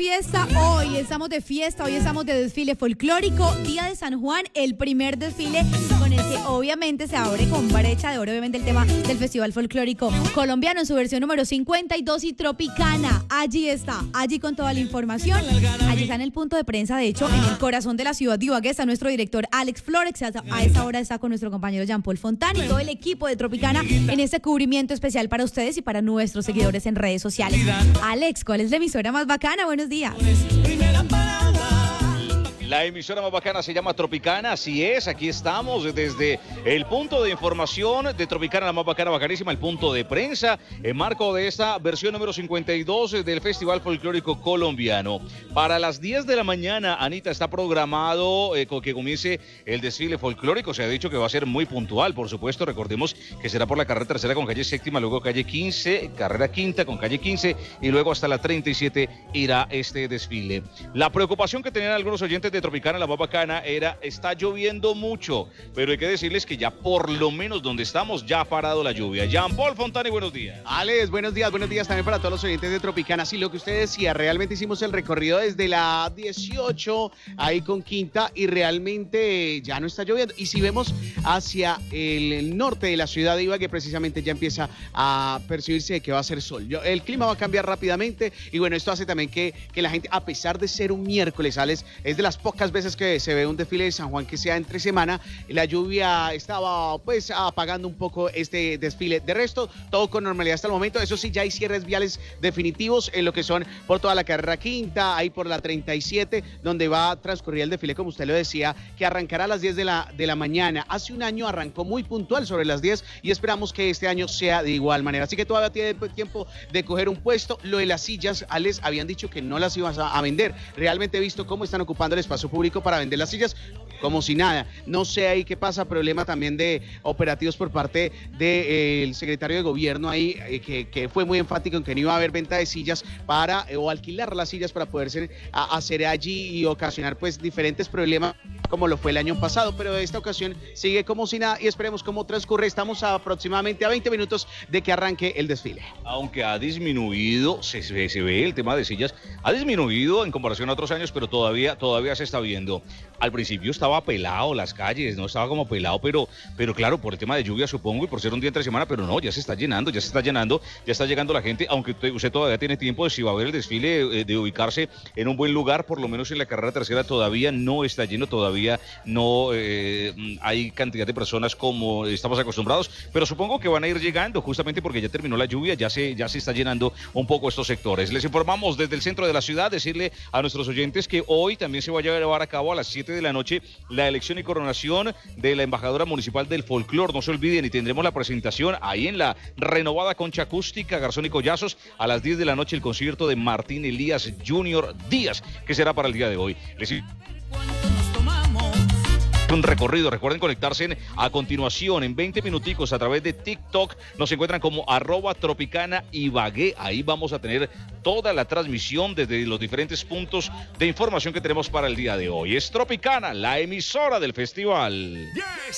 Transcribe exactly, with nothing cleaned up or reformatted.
fiesta hoy, estamos de fiesta, hoy estamos de desfile folclórico, Día de San Juan, el primer desfile con el que obviamente se abre con brecha de oro, obviamente el tema del Festival Folclórico Colombiano en su versión número cincuenta y dos y Tropicana. Allí está, allí con toda la información, allí está en el punto de prensa, de hecho, en el corazón de la ciudad de Ibagué está nuestro director Alex Flores, a esta hora está con nuestro compañero Jean-Paul Fontán y todo el equipo de Tropicana en este cubrimiento especial para ustedes y para nuestros seguidores en redes sociales. Alex, ¿cuál es la emisora más bacana? Buenos días. La emisora más bacana se llama Tropicana, así es, aquí estamos desde el punto de información de Tropicana, la más bacana, bacanísima, el punto de prensa, en marco de esta versión número cincuenta y dos del Festival Folclórico Colombiano. Para las diez de la mañana, Anita, está programado eh, que comience el desfile folclórico, se ha dicho que va a ser muy puntual, por supuesto, recordemos que será por la carrera tercera con calle séptima, luego calle quince, carrera quinta con calle quince y luego hasta la treinta y siete irá este desfile. La preocupación que tenían algunos oyentes de Tropicana, la más bacana, era, está lloviendo mucho, pero hay que decirles que ya por lo menos donde estamos ya ha parado la lluvia. Jean-Paul Fontana, buenos días. Alex, buenos días, buenos días también para todos los oyentes de Tropicana. Sí, lo que usted decía, realmente hicimos el recorrido desde la dieciocho, ahí con Quinta, y realmente ya no está lloviendo. Y si vemos hacia el norte de la ciudad de Ibagué, precisamente ya empieza a percibirse que va a ser sol. Yo, el clima va a cambiar rápidamente, y bueno, esto hace también que, que la gente, a pesar de ser un miércoles, Alex, es de las pocas veces que se ve un desfile de San Juan que sea entre semana, la lluvia estaba pues apagando un poco este desfile. De resto, todo con normalidad hasta el momento. Eso sí, ya hay cierres viales definitivos en lo que son por toda la carrera quinta, ahí por la treinta y siete, donde va a transcurrir el desfile, como usted lo decía, que arrancará a las diez de la, de la mañana. Hace un año arrancó muy puntual sobre las diez y esperamos que este año sea de igual manera. Así que todavía tiene tiempo de coger un puesto. Lo de las sillas, Alex, habían dicho que no las ibas a, a vender. Realmente he visto cómo están ocupando el espacio público para vender las sillas como si nada. No sé ahí qué pasa, problema también de operativos por parte del eh, secretario de gobierno ahí, eh, que, que fue muy enfático en que no iba a haber venta de sillas para, eh, o alquilar las sillas para poderse a, hacer allí y ocasionar pues diferentes problemas como lo fue el año pasado, pero esta ocasión sigue como si nada y esperemos cómo transcurre. Estamos a aproximadamente a veinte minutos de que arranque el desfile. Aunque ha disminuido, se, se, se ve el tema de sillas, ha disminuido en comparación a otros años, pero todavía, todavía se está viendo. Al principio estaba pelado las calles, no estaba como pelado, pero, pero claro, por el tema de lluvia supongo y por ser un día entre semana, pero no, ya se está llenando, ya se está llenando, ya está llegando la gente, aunque usted, usted todavía tiene tiempo de si va a ver el desfile, eh, de ubicarse en un buen lugar, por lo menos en la carrera tercera todavía no está lleno, todavía no eh, hay cantidad de personas como estamos acostumbrados, pero supongo que van a ir llegando justamente porque ya terminó la lluvia, ya se, ya se está llenando un poco estos sectores. Les informamos desde el centro de la ciudad, decirle a nuestros oyentes que hoy también se va a llevar a cabo a las siete de la noche la elección y coronación de la embajadora municipal del folclor. No se olviden y tendremos la presentación ahí en la renovada concha acústica Garzón y Collazos a las diez de la noche, el concierto de Martín Elías junior Díaz, que será para el día de hoy. Les un recorrido, recuerden conectarse a continuación en veinte minuticos a través de TikTok, nos encuentran como arroba Tropicana Ibagué, ahí vamos a tener toda la transmisión desde los diferentes puntos de información que tenemos para el día de hoy. Es Tropicana, la emisora del festival. Yes.